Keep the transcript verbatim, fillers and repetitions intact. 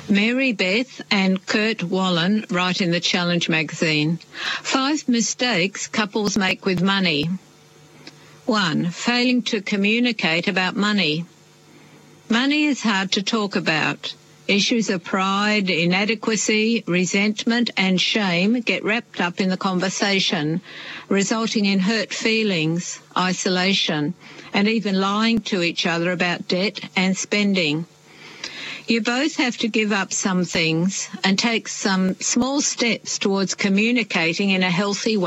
Mary Beth and Kurt Wallen write in the Challenge magazine, five mistakes couples make with money. One, failing to communicate about money. Money is hard to talk about. Issues of pride, inadequacy, resentment and shame get wrapped up in the conversation, resulting in hurt feelings, isolation, and even lying to each other about debt and spending. You both have to give up some things and take some small steps towards communicating in a healthy way.